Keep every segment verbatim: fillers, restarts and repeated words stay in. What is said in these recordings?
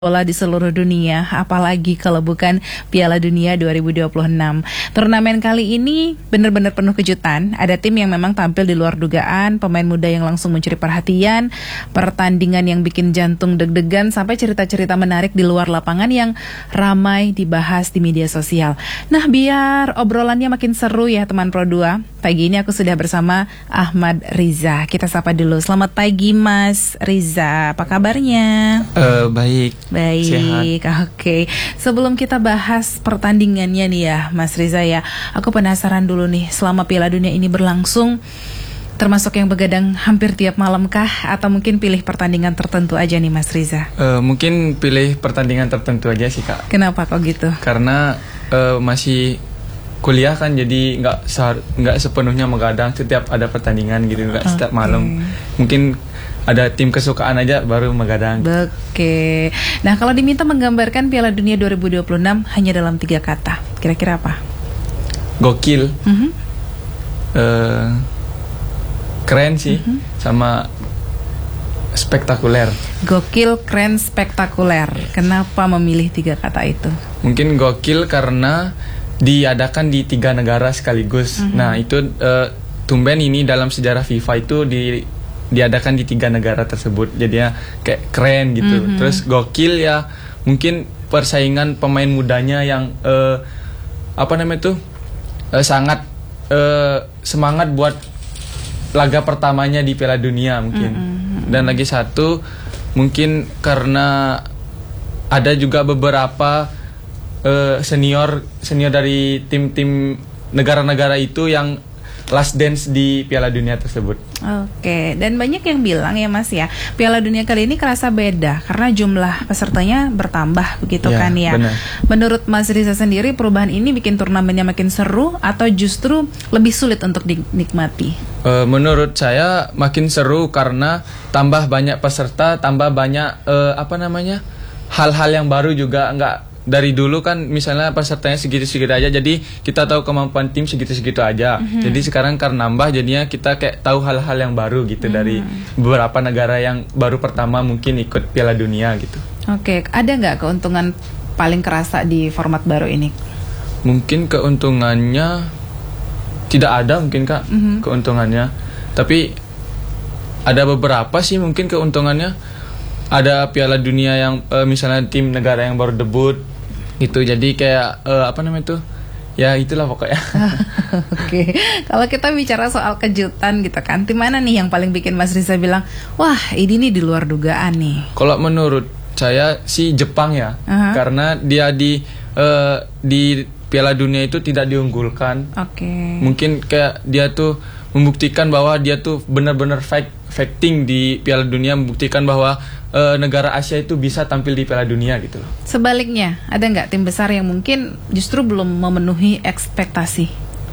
bola di seluruh dunia, apalagi kalau bukan Piala Dunia dua ribu dua puluh enam. Turnamen kali ini benar-benar penuh kejutan. Ada tim yang memang tampil di luar dugaan, pemain muda yang langsung mencuri perhatian, pertandingan yang bikin jantung deg-degan, sampai cerita-cerita menarik di luar lapangan yang ramai dibahas di media sosial. Nah, biar obrolannya makin seru ya teman Pro dua, pagi ini aku sudah bersama Ahmad Riza. Kita sapa dulu. Selamat pagi Mas Riza, apa kabarnya? Uh, baik. Baik, oke. Okay. Sebelum kita bahas pertandingannya nih ya, Mas Riza ya, aku penasaran dulu nih, selama Piala Dunia ini berlangsung, termasuk yang begadang hampir tiap malam kah? Atau mungkin pilih pertandingan tertentu aja nih Mas Riza? Uh, mungkin pilih pertandingan tertentu aja sih Kak. Kenapa kok gitu? Karena uh, masih kuliah kan, jadi nggak nggak sepenuhnya begadang setiap ada pertandingan gitu, nggak okay. setiap malam. Mungkin ada tim kesukaan aja baru begadang. Oke. Nah, kalau diminta menggambarkan Piala Dunia dua ribu dua puluh enam hanya dalam tiga kata, kira-kira apa? Gokil. Mm-hmm. uh, Keren sih, mm-hmm. sama spektakuler. Gokil, keren, spektakuler. Kenapa memilih tiga kata itu? Mungkin gokil karena diadakan di tiga negara sekaligus. Mm-hmm. Nah, itu uh, tumben ini dalam sejarah FIFA itu di diadakan di tiga negara tersebut, jadinya kayak keren gitu. Mm-hmm. Terus gokil ya, mungkin persaingan pemain mudanya yang uh, apa namanya tuh uh, sangat uh, semangat buat laga pertamanya di Piala Dunia mungkin. Mm-hmm. Dan lagi satu mungkin karena ada juga beberapa uh, senior senior dari tim-tim negara-negara itu yang last dance di Piala Dunia tersebut. Oke, dan banyak yang bilang ya Mas ya, Piala Dunia kali ini kerasa beda karena jumlah pesertanya bertambah begitu ya, kan ya. Benar. Menurut Mas Riza sendiri, perubahan ini bikin turnamennya makin seru atau justru lebih sulit untuk dinikmati? Uh, menurut saya makin seru karena tambah banyak peserta, tambah banyak uh, apa namanya hal-hal yang baru juga. Nggak dari dulu kan misalnya pesertanya segitu-segitu aja, jadi kita tahu kemampuan tim segitu-segitu aja. Mm-hmm. Jadi sekarang karena nambah, jadinya kita kayak tahu hal-hal yang baru gitu. Mm-hmm. Dari beberapa negara yang baru pertama mungkin ikut Piala Dunia gitu. Oke, ada nggak keuntungan paling kerasa di format baru ini? Mungkin keuntungannya tidak ada mungkin Kak. Mm-hmm. Keuntungannya, tapi ada beberapa sih mungkin keuntungannya. Ada Piala Dunia yang uh, misalnya tim negara yang baru debut itu, jadi kayak uh, apa namanya tuh, ya itulah pokoknya. Oke, kalau kita bicara soal kejutan gitu kan, tim mana nih yang paling bikin Mas Riza bilang, wah ini nih di luar dugaan nih? Kalau menurut saya sih Jepang ya, uh-huh. karena dia di uh, di Piala Dunia itu tidak diunggulkan. Oke. Okay. Mungkin kayak dia tuh membuktikan bahwa dia tuh benar-benar fight, fighting di Piala Dunia, membuktikan bahwa uh, negara Asia itu bisa tampil di Piala Dunia gitu. Sebaliknya, ada nggak tim besar yang mungkin justru belum memenuhi ekspektasi?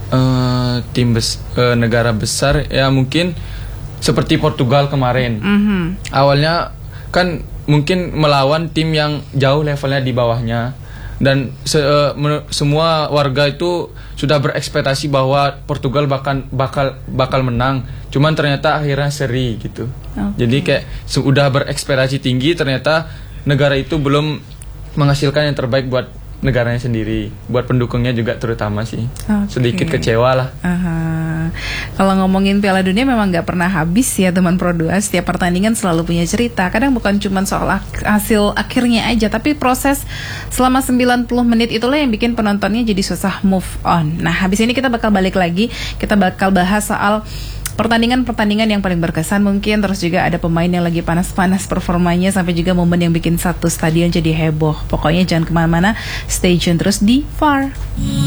Uh, tim bes- uh, negara besar ya mungkin seperti Portugal kemarin. Mm-hmm. Awalnya kan mungkin melawan tim yang jauh levelnya di bawahnya. Dan se- uh, men- semua warga itu sudah berekspektasi bahwa Portugal bakal bakal bakal menang. Cuman ternyata akhirnya seri gitu. Okay. Jadi kayak sudah berekspektasi tinggi, ternyata negara itu belum menghasilkan yang terbaik buat negaranya sendiri, buat pendukungnya juga terutama sih. Okay. Sedikit kecewa lah. Uh-huh. Kalau ngomongin Piala Dunia memang nggak pernah habis ya teman Pro dua. Setiap pertandingan selalu punya cerita. Kadang bukan cuma soal ak- hasil akhirnya aja, tapi proses selama sembilan puluh menit itulah yang bikin penontonnya jadi susah move on. Nah, habis ini kita bakal balik lagi, kita bakal bahas soal pertandingan-pertandingan yang paling berkesan mungkin, terus juga ada pemain yang lagi panas-panas performanya, sampai juga momen yang bikin satu stadion jadi heboh. Pokoknya jangan kemana-mana, stay tune terus di V A R.